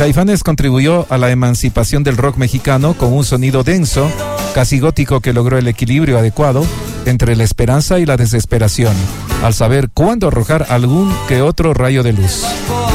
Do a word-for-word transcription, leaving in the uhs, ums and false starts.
Caifanes contribuyó a la emancipación del rock mexicano con un sonido denso, casi gótico, que logró el equilibrio adecuado entre la esperanza y la desesperación, al saber cuándo arrojar algún que otro rayo de luz.